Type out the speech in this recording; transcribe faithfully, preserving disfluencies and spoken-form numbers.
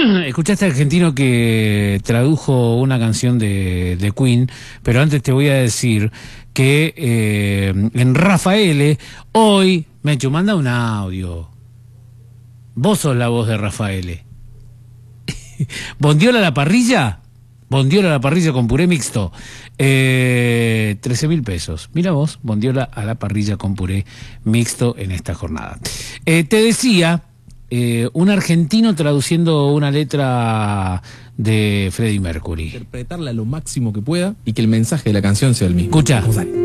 escuchaste al argentino que tradujo una canción de, de Queen, pero antes te voy a decir que eh, en Rafael, hoy, Mechu, manda un audio. Vos sos la voz de Rafael. ¿Bondiola a la parrilla? Bondiola a la parrilla con puré mixto. Eh, trece mil pesos. Mira vos, bondiola a la parrilla con puré mixto en esta jornada. Eh, te decía, eh, un argentino traduciendo una letra de Freddie Mercury. Interpretarla lo máximo que pueda y que el mensaje de la canción sea el mismo. Escucha. Vamos, dale.